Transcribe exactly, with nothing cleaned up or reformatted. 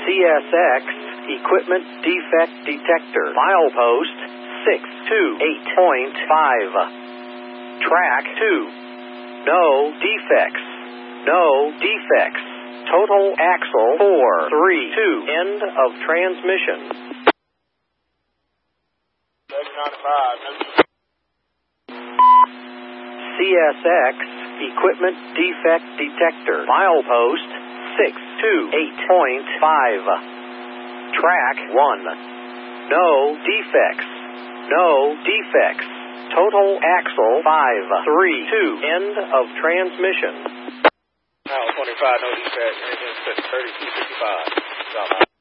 C S X, Equipment Defect Detector. Milepost six two eight point five. Track two. No defects. No defects. Total axle four three two. End of transmission. seven ninety-five. C S X, Equipment Defect Detector. Milepost six two eight point five. Track one. No defects. No defects. Total axle five three two. End of transmission. Now twenty-five, no defect. Engine thirty-two fifty-five.